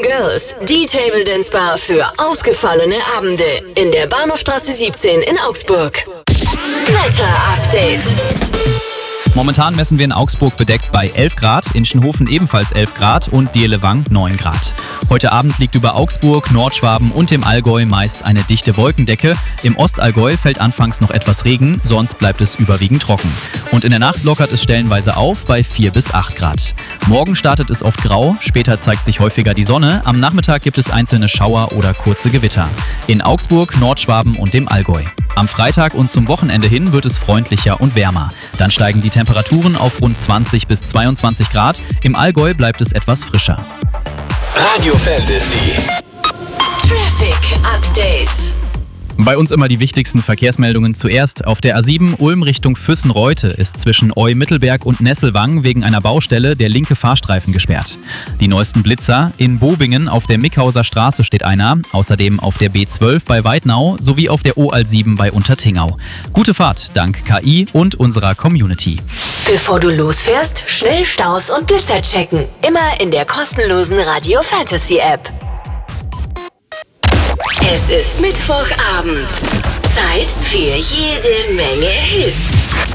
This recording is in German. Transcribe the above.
Girls, die Table Dance Bar für ausgefallene Abende in der Bahnhofstraße 17 in Augsburg. Wetter-Update. Momentan messen wir in Augsburg bedeckt bei 11 Grad, in Schönhofen ebenfalls 11 Grad und Dierlewang 9 Grad. Heute Abend liegt über Augsburg, Nordschwaben und dem Allgäu meist eine dichte Wolkendecke. Im Ostallgäu fällt anfangs noch etwas Regen, sonst bleibt es überwiegend trocken. Und in der Nacht lockert es stellenweise auf bei 4 bis 8 Grad. Morgen startet es oft grau, später zeigt sich häufiger die Sonne. Am Nachmittag gibt es einzelne Schauer oder kurze Gewitter. In Augsburg, Nordschwaben und dem Allgäu. Am Freitag und zum Wochenende hin wird es freundlicher und wärmer. Dann steigen die Temperaturen auf rund 20 bis 22 Grad. Im Allgäu bleibt es etwas frischer. Radio Fantasy. Traffic Update. Bei uns immer die wichtigsten Verkehrsmeldungen zuerst. Auf der A7 Ulm Richtung Füssen-Reute ist zwischen Eu-Mittelberg und Nesselwang wegen einer Baustelle der linke Fahrstreifen gesperrt. Die neuesten Blitzer: in Bobingen auf der Mickhauser Straße steht einer, außerdem auf der B12 bei Weidnau sowie auf der OAL7 bei Untertingau. Gute Fahrt dank KI und unserer Community. Bevor du losfährst, schnell Staus und Blitzer checken. Immer in der kostenlosen Radio Fantasy App. Es ist Mittwochabend. Zeit für jede Menge Hits.